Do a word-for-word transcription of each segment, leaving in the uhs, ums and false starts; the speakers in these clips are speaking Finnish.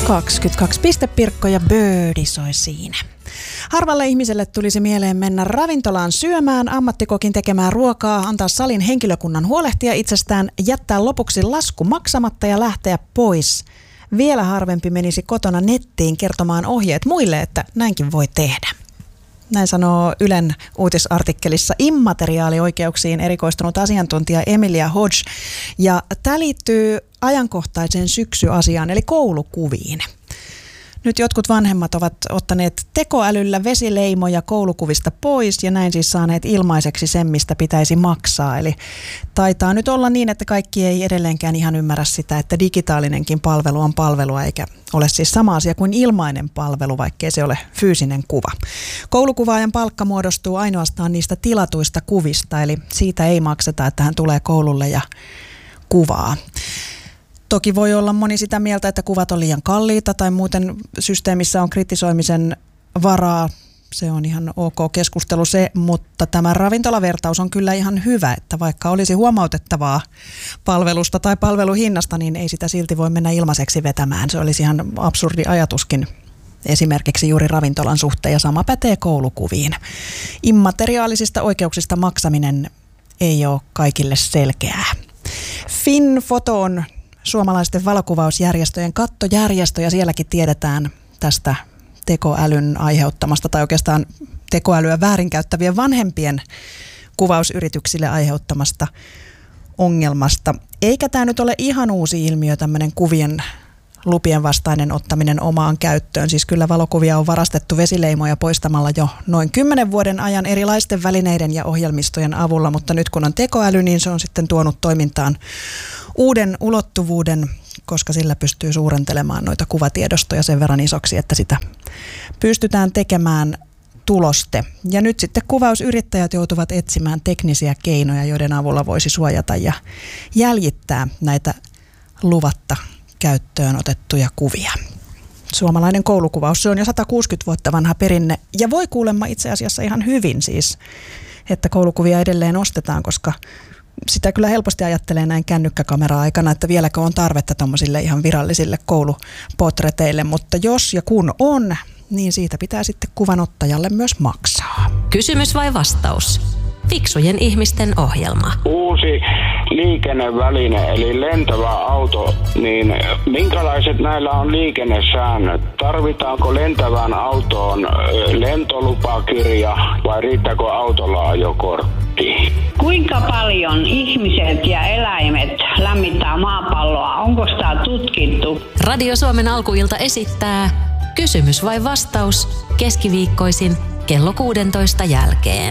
kaksikymmentäkaksi pistepirkko ja Birdie soi siinä. Harvalle ihmiselle tulisi mieleen mennä ravintolaan syömään, ammattikokin tekemään ruokaa, antaa salin henkilökunnan huolehtia itsestään, jättää lopuksi lasku maksamatta ja lähteä pois. Vielä harvempi menisi kotona nettiin kertomaan ohjeet muille, että näinkin voi tehdä. Näin sanoo Ylen uutisartikkelissa immateriaalioikeuksiin erikoistunut asiantuntija Emilia Hodge. Ja tämä liittyy ajankohtaiseen syksyasiaan, eli koulukuviin. Nyt jotkut vanhemmat ovat ottaneet tekoälyllä vesileimoja koulukuvista pois ja näin siis saaneet ilmaiseksi sen, mistä pitäisi maksaa. Eli taitaa nyt olla niin, että kaikki ei edelleenkään ihan ymmärrä sitä, että digitaalinenkin palvelu on palvelua eikä ole siis sama asia kuin ilmainen palvelu, vaikkei se ole fyysinen kuva. Koulukuvaajan palkka muodostuu ainoastaan niistä tilatuista kuvista, eli siitä ei makseta, että hän tulee koululle ja kuvaa. Toki voi olla moni sitä mieltä, että kuvat on liian kalliita tai muuten systeemissä on kritisoimisen varaa. Se on ihan ok keskustelu se, mutta tämä ravintolavertaus on kyllä ihan hyvä, että vaikka olisi huomautettavaa palvelusta tai palveluhinnasta, niin ei sitä silti voi mennä ilmaiseksi vetämään. Se olisi ihan absurdi ajatuskin esimerkiksi juuri ravintolan suhteen ja sama pätee koulukuviin. Immateriaalisista oikeuksista maksaminen ei ole kaikille selkeää. Finfoto on suomalaisten valokuvausjärjestöjen kattojärjestö ja sielläkin tiedetään tästä tekoälyn aiheuttamasta tai oikeastaan tekoälyä väärinkäyttävien vanhempien kuvausyrityksille aiheuttamasta ongelmasta. Eikä tämä nyt ole ihan uusi ilmiö, tämmöinen kuvien lupien vastainen ottaminen omaan käyttöön. Siis kyllä valokuvia on varastettu vesileimoja poistamalla jo noin kymmenen vuoden ajan erilaisten välineiden ja ohjelmistojen avulla, mutta nyt kun on tekoäly, niin se on sitten tuonut toimintaan uuden ulottuvuuden, koska sillä pystyy suurentelemaan noita kuvatiedostoja sen verran isoksi, että sitä pystytään tekemään tuloste. Ja nyt sitten kuvausyrittäjät joutuvat etsimään teknisiä keinoja, joiden avulla voisi suojata ja jäljittää näitä luvatta käyttöön otettuja kuvia. Suomalainen koulukuvaus, se on jo sata kuusikymmentä vuotta vanha perinne ja voi kuulemma itse asiassa ihan hyvin siis, että koulukuvia edelleen ostetaan, koska sitä kyllä helposti ajattelee näin kännykkäkamera-aikana, että vieläkö on tarvetta tuommoisille ihan virallisille koulupotreteille, mutta jos ja kun on, niin siitä pitää sitten kuvanottajalle myös maksaa. Kysymys vai vastaus? Fiksujen ihmisten ohjelma. Uusi liikenneväline eli lentävä auto, niin minkälaiset näillä on liikennesäännöt? Tarvitaanko lentävään autoon lentolupakirja vai riittääkö autolla ajokortti? Kuinka paljon ihmiset ja eläimet lämmittää maapalloa? Onko sitä tutkittu? Radio Suomen alkuilta esittää Kysymys vai vastaus keskiviikkoisin kello kuusitoista jälkeen.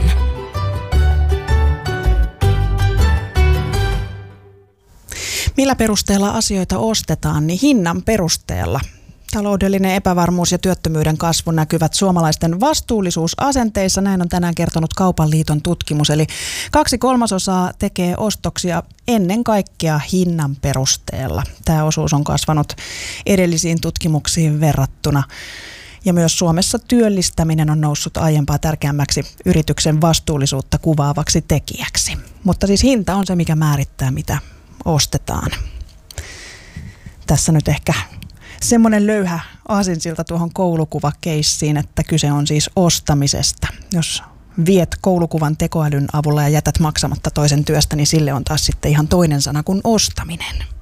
Millä perusteella asioita ostetaan, niin hinnan perusteella. Taloudellinen epävarmuus ja työttömyyden kasvu näkyvät suomalaisten vastuullisuusasenteissa. Näin on tänään kertonut Kaupan liiton tutkimus. Eli kaksi kolmasosaa tekee ostoksia ennen kaikkea hinnan perusteella. Tämä osuus on kasvanut edellisiin tutkimuksiin verrattuna. Ja myös Suomessa työllistäminen on noussut aiempaa tärkeämmäksi yrityksen vastuullisuutta kuvaavaksi tekijäksi. Mutta siis hinta on se, mikä määrittää, mitä ostetaan. Tässä nyt ehkä semmoinen löyhä aasinsilta tuohon koulukuvakeissiin, että kyse on siis ostamisesta. Jos viet koulukuvan tekoälyn avulla ja jätät maksamatta toisen työstä, niin sille on taas sitten ihan toinen sana kuin ostaminen.